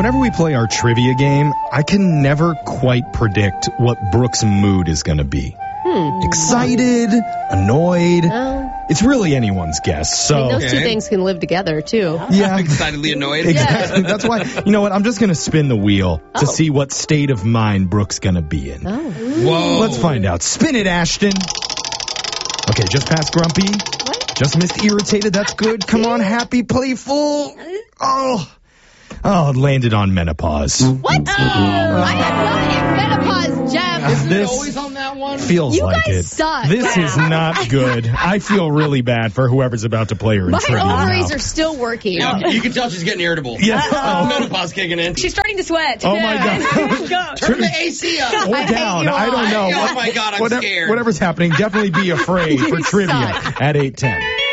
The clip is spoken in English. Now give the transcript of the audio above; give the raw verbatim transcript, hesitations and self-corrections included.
Whenever we play our trivia game, I can never quite predict what Brooke's mood is going to be. Hmm. Excited, annoyed. Oh. It's really anyone's guess. So I mean, those two Okay. things can live together, too. yeah, Excitedly annoyed. exactly. That's why, you know what? I'm just going to spin the wheel to Oh. see what state of mind Brooke's going to be in. Oh. Whoa. Let's find out. Spin it, Ashton. Okay, just past grumpy. What? Just missed irritated. That's good. Come on, happy, playful. Oh. Oh, it landed on menopause. What? Oh, I had nothing menopause, Jeff. This Always on that one. feels You like guys it. suck. This is not good. I feel really bad for whoever's about to play her in My trivia ovaries now. are still working. Yeah, you can tell she's getting irritable. Yeah. Uh-oh. Menopause kicking in. She's starting to sweat. Oh my God. Turn the A C up. Or I hate down. you I don't all. know. Oh my God, I'm Whatever- scared. Whatever's happening, definitely be afraid for You trivia suck. at eight ten.